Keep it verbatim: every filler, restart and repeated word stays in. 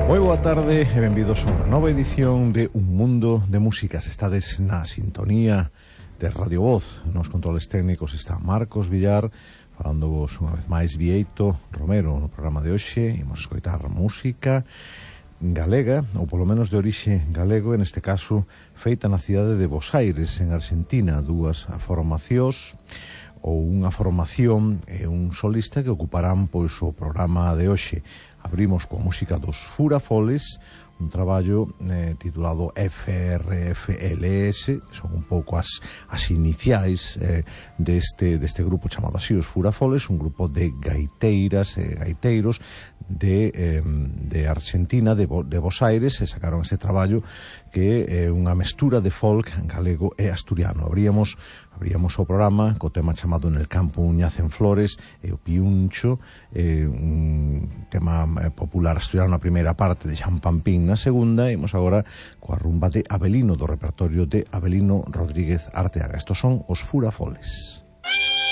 Moi boa tarde e benvidos a unha nova edición de Un Mundo de Músicas. Estades na sintonía de Radio Voz. Nos controles técnicos está Marcos Villar, falando-vos unha vez máis Vieito Romero. No programa de hoxe imos escoitar música galega, ou polo menos de orixe galego, en este caso feita na cidade de Bos Aires, en Argentina. Dúas formacións ou unha formación e un solista que ocuparán pois o programa de hoxe. Abrimos coa música dos Furafoles, un traballo eh, titulado F R F L S, son un pouco as, as iniciais eh, deste, deste grupo chamado así, os Furafoles, un grupo de gaiteiras e eh, gaiteiros de, eh, de Argentina, de, de Bos Aires, e sacaron este traballo que é eh, unha mestura de folk galego e asturiano. Abríamos Abríamos o programa co tema chamado En el campo ñacen flores e o Piuncho, eh, un tema popular asturiano na primeira parte, de Xan Pampín na segunda, e imos agora coa rumba de Avelino, do repertorio de Avelino Rodríguez Arteaga. Estos son os Furafoles.